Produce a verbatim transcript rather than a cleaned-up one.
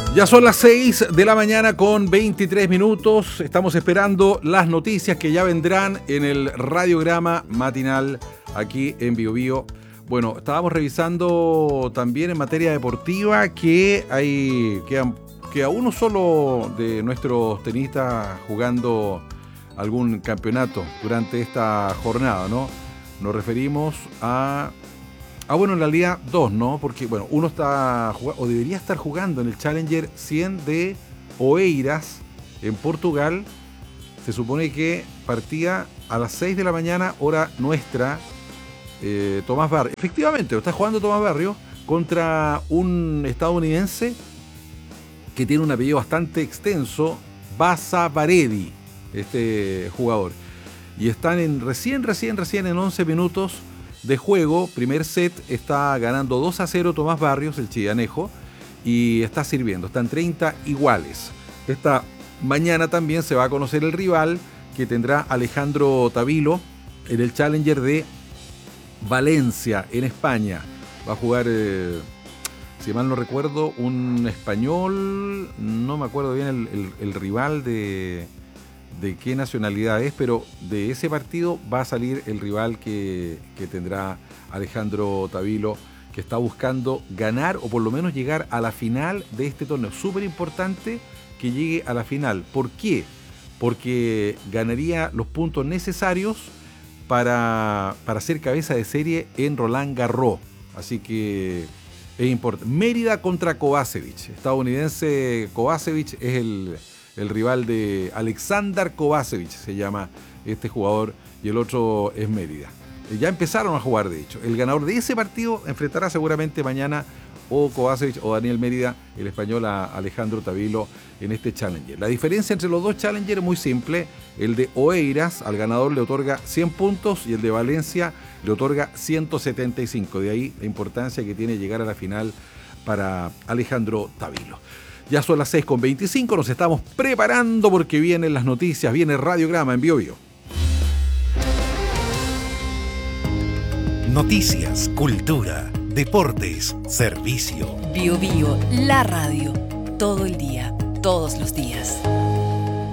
Ya son las seis de la mañana con veintitrés minutos. Estamos esperando las noticias que ya vendrán en el radiograma matinal aquí en Bio Bio. Bueno, estábamos revisando también en materia deportiva que hay que, que a uno solo de nuestros tenistas jugando algún campeonato durante esta jornada, ¿no? Nos referimos a... Ah, bueno, en realidad dos, ¿no? Porque, bueno, uno está jugando, o debería estar jugando en el Challenger cien de Oeiras, en Portugal. Se supone que partía a las seis de la mañana, hora nuestra, eh, Tomás Barrios. Efectivamente, está jugando Tomás Barrios contra un estadounidense que tiene un apellido bastante extenso, Basavaredi, este jugador. Y están en recién, recién, recién en once minutos de juego. Primer set, está ganando dos a cero Tomás Barrios, el chillanejo, y está sirviendo, están treinta iguales. Esta mañana también se va a conocer el rival que tendrá Alejandro Tavilo en el Challenger de Valencia, en España. Va a jugar, eh, si mal no recuerdo, un español, no me acuerdo bien el, el, el rival de... de qué nacionalidad es, pero de ese partido va a salir el rival que, que tendrá Alejandro Tavilo, que está buscando ganar o por lo menos llegar a la final de este torneo. Súper importante que llegue a la final. ¿Por qué? Porque ganaría los puntos necesarios para, para ser cabeza de serie en Roland Garros. Así que es importante. Mérida contra Kovacevic. Estadounidense Kovacevic es el... el rival de Alexander Kovacevic, se llama este jugador, y el otro es Mérida. Ya empezaron a jugar, de hecho. El ganador de ese partido enfrentará seguramente mañana o Kovacevic o Daniel Mérida, el español, a Alejandro Tavilo en este Challenger. La diferencia entre los dos Challenger es muy simple. El de Oeiras al ganador le otorga cien puntos y el de Valencia le otorga ciento setenta y cinco. De ahí la importancia que tiene llegar a la final para Alejandro Tavilo. Ya son las seis con veinticinco, nos estamos preparando porque vienen las noticias, viene Radiograma en Bio Bio. Noticias, cultura, deportes, servicio. Bio Bio, la radio, todo el día, todos los días.